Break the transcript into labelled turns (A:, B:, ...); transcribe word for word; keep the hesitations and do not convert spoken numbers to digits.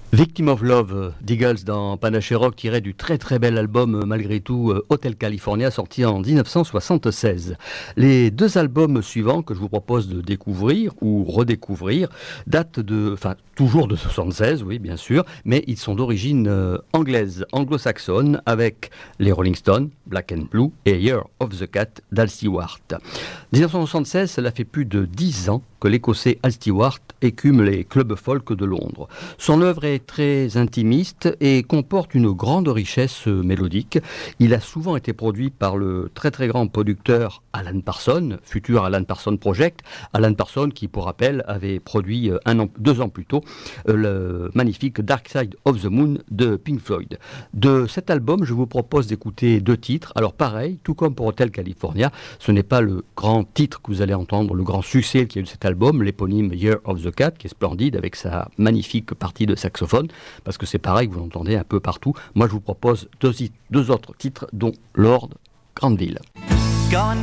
A: Victim of Love d'Eagles dans Panache Rock, tiré du très très bel album malgré tout Hotel California, sorti en dix-neuf cent soixante-seize. Les deux albums suivants que je vous propose de découvrir ou redécouvrir datent de, enfin toujours de soixante-seize, oui bien sûr, mais ils sont d'origine euh, anglaise, anglo-saxonne, avec les Rolling Stones, Black and Blue et Year of the Cat d'Al Stewart. dix-neuf cent soixante-seize, cela fait plus de dix ans que l'Écossais Al Stewart écume les clubs folk de Londres. Son œuvre est très intimiste et comporte une grande richesse mélodique. Il a souvent été produit par le très très grand producteur Alan Parsons, futur Alan Parsons Project. Alan Parsons qui, pour rappel, avait produit un an, deux ans plus tôt le magnifique Dark Side of the Moon de Pink Floyd. De cet album, je vous propose d'écouter deux titres. Alors pareil, tout comme pour Hotel California, ce n'est pas le grand titre que vous allez entendre, le grand succès qui a eu de cet album, l'éponyme Year of the Cat, qui est splendide avec sa magnifique partie de saxophone, parce que c'est pareil que vous l'entendez un peu partout. Moi, je vous propose deux, deux autres titres, dont Lord Granville.